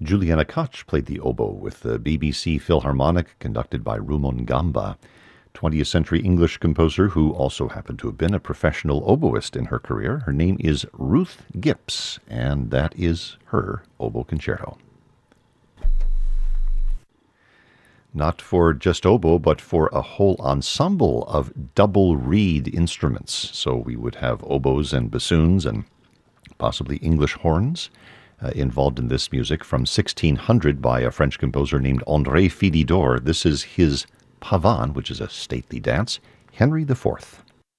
Juliana Koch played the oboe with the BBC Philharmonic, conducted by Rumon-Gamba, 20th century English composer who also happened to have been a professional oboist in her career. Her name is Ruth Gipps, and that is her oboe concerto. Not for just oboe, but for a whole ensemble of double reed instruments. So we would have oboes and bassoons and possibly English horns involved in this music from 1600 by a French composer named André Philidor. This is his Pavane, which is a stately dance, Henry IV.